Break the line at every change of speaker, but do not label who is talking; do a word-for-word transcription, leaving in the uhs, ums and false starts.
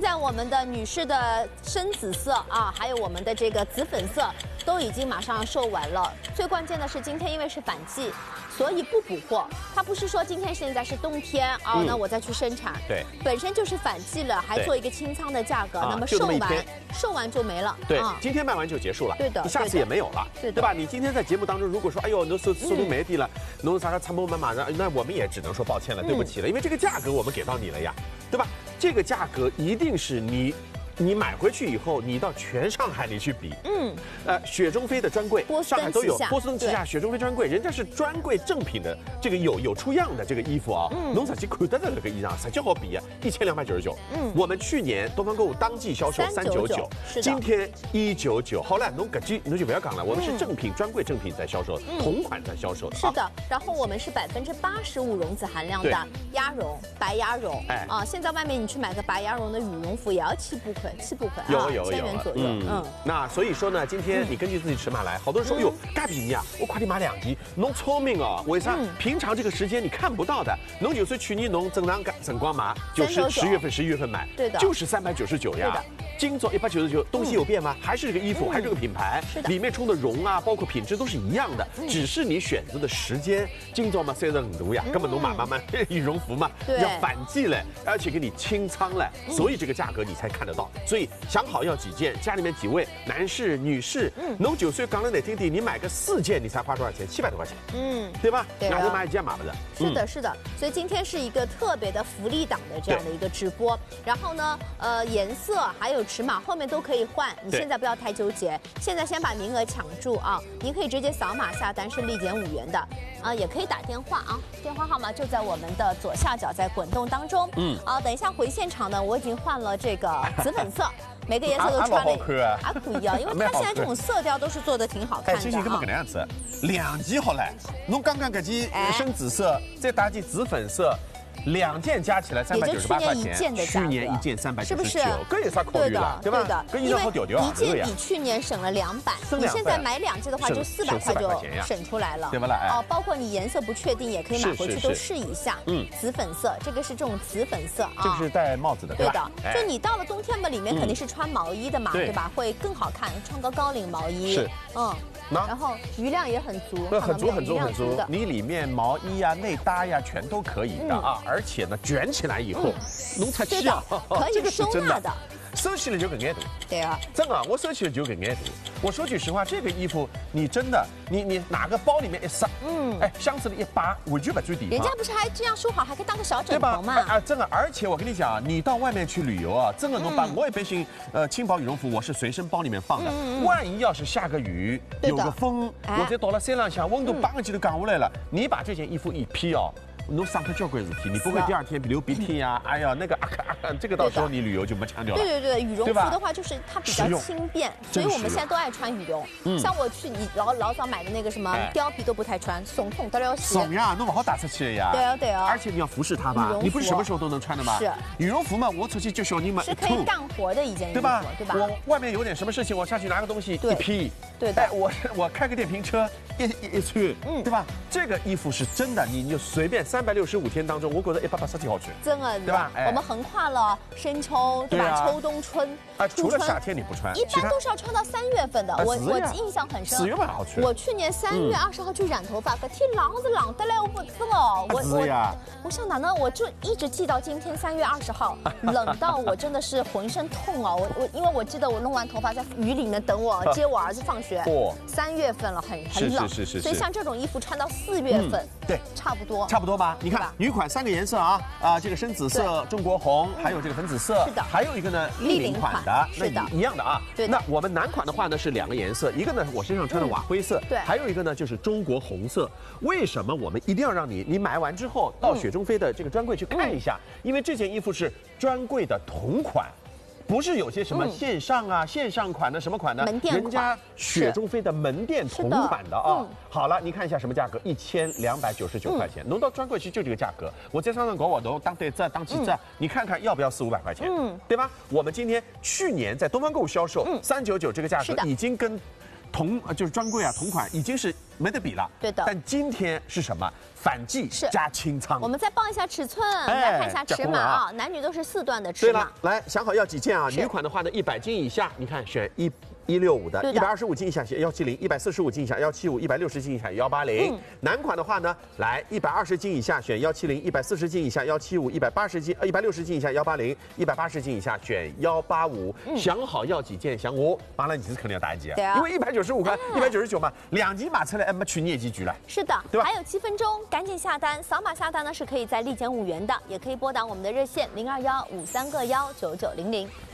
在我们的女士的深紫色啊，还有我们的这个紫粉色都已经马上售完了。最关键的是今天因为是反季，所以不补货。它不是说今天现在是冬天啊，嗯、那我再去生产。
对，
本身就是反季了，还做一个清仓的价格，那么售完售完就没了。
对，啊、今天卖完就结束了。
对的，
你下次也没有了，
对
对吧？你今天在节目当中如果说哎呦，那速速度没低了，弄啥啥参谋满马上，那我们也只能说抱歉了，对不起了，因为这个价格我们给到你了呀，对吧？这个价格一定是你。你买回去以后，你到全上海你去比，嗯，呃，雪中飞的专柜，上海都有，波司登旗下雪中飞专柜，人家是专柜正品的，这个有有出样的这个衣服啊，农产期看得的那个衣裳，实际好比啊，一千两百九十九，嗯，我们去年东方购物当季销售三九九，今天一九九，好了，侬搿季侬就不要讲了，我们是正品专柜正品在销售，同款在销售的，
是的，然后我们是百分之八十五绒子含量的鸭绒，白鸭绒，哎啊，现在外面你去买个白鸭绒的羽绒服也要七不亏。七不亏，
有有有，
千元左右。嗯嗯，
那所以说呢，今天你根据自己尺码来，好多人说，哟，嘎比尼啊，我快点买两级，侬聪明哦，为啥？平常这个时间你看不到的，侬就是去年侬正常辰光买，就是十月份、十一月份买，
对的，
就是三百九十九呀。今早一百九十九，东西有变吗？还是这个衣服，还是这个品牌，里面冲的绒啊，包括品质都是一样的，只是你选择的时间。今早嘛三十五度呀，根本侬买慢慢羽绒服嘛，要反季了，而且给你清仓了，所以这个价格你才看得到。所以想好要几件，家里面几位男士、女士，侬九岁刚了哪听听，你买个四件，你才花多少钱？七百多块钱，嗯，对吧？哪就买一件买不着。
是的，是的。所以今天是一个特别的福利档的这样的一个直播。然后呢，呃，颜色还有尺码后面都可以换，你现在不要太纠结，现在先把名额抢住啊！您可以直接扫码下单，是立减五元的啊，也可以打电话啊，电话号码就在我们的左下角，在滚动当中。嗯，啊，等一下回现场呢，我已经换了这个紫粉色。每个颜色都穿了，还可以啊，因为它现在这种色调都是做的挺好看的。
哎，星星根本搿能样子，两件好嘞，侬刚刚搿件深紫色，再搭件紫粉色。两件加起来三百九十八块钱，去年一件三百九十九，这有啥考虑了，对吧？
因为一件比去年省了两百，你现在买两件的话就四百块就省出来了，
对不啦？
哦，包括你颜色不确定也可以买回去都试一下。嗯，紫粉色，这个是这种紫粉色啊，
这个是戴帽子的，
对的。就你到了冬天嘛，里面肯定是穿毛衣的嘛，对吧？会更好看，穿个高领毛衣。
是，
嗯。然后余量也很足，
很足很足很足。你里面毛衣呀、内搭呀，全都可以的啊！而且呢，卷起来以后，侬才气啊，
可以收纳的。
收起来就搿眼大，
对啊，
真的，我收起来就搿眼大。我说句实话，这个衣服你真的，你你哪个包里面一塞，嗯，哎，箱子里一拔，完全不占地方。
人家不是还这样收好，还可以当个小枕头嘛？
啊，真的，而且我跟你讲，你到外面去旅游啊，真的能把我一般性呃轻薄羽绒服，我是随身包里面放的。万一要是下个雨，有个风，或者到了山上下温度八个几度降下来了，你把这件衣服一披哦。侬省脱交关事体，你不会第二天流鼻涕呀？哎呀，那个啊啊，这个到时候你旅游就没腔调了。
对对对，羽绒服的话就是它比较轻便，所以我们现在都爱穿羽绒。像我去你老老早买的那个什么貂皮都不太穿，怂痛得了死。
怂呀，弄不好打出去的呀。
对啊对啊。
而且你要服侍它吧，你不是什么时候都能穿的吗？
是。
羽绒服嘛，我出去就小人嘛，
是可以干活的一件衣服，
对吧？
对吧？
我外面有点什么事情，我下去拿个东西一披。
对的。
哎，我我开个电瓶车一一一穿，嗯，对吧？这个衣服是真的，你就随便三百六十五天当中，我觉得一百八十天好穿，
真的，
对吧？
我们横跨了深秋，对吧？秋冬春，
啊，除了夏天你不穿，
一般都是要穿到三月份的。我我印象很深，
四月份好穿。
我去年三月二十号去染头发，可天冷是冷得来我不知哦。我我我想哪呢？我就一直记到今天三月二十号，冷到我真的是浑身痛哦。我我因为我记得我弄完头发在雨里面等我接我儿子放学，三月份了，很很冷，
是是是。
所以像这种衣服穿到四月份，
对，
差不多，
差不多吧？你看女款三个颜色啊啊，这个深紫色、中国红，还有这个粉紫色，
是的，
还有一个呢立领款的，
是的，
一样的啊。
对，
那我们男款的话呢是两个颜色，一个呢我身上穿的瓦灰色，
对，
还有一个呢就是中国红色。为什么我们一定要让你你买完之后到雪中飞的这个专柜去看一下？因为这件衣服是专柜的同款。不是有些什么线上啊、线上款的什么款的，人家雪中飞的门店同款的啊。好了，你看一下什么价格，一千两百九十九块钱，弄到专柜去就这个价格。我在商场搞我都当对折当七折，你看看要不要四五百块钱？嗯，对吧？我们今天去年在东方购物销售三九九这个价格已经跟同就是专柜啊同款已经是没得比了。
对的。
但今天是什么？ 反季加清仓。
我们再报一下尺寸，
哎
来看一下尺码啊，男女都是四段的尺码。
对了，来想好要几件啊？女款的话呢，一百斤以下，你看选一。一六五的，一百二十五斤以下选幺七零，一百四十五斤以下幺七五，一百六十斤以下幺八零。男款的话呢，来一百二十斤以下选幺七零，一百四十斤以下幺七五，一百八十斤呃一百六十斤以下幺八零，一百八十斤以下选幺八五。想好要几件，想我，当然你是肯定要答几啊，对啊，因为一百九十五块，一百九十九嘛，两斤码出来，哎，没去业绩局了。
是的，
对吧？
还有七分钟，赶紧下单，扫码下单呢是可以在立减五元的，也可以拨打我们的热线零二幺五三个幺九九零零。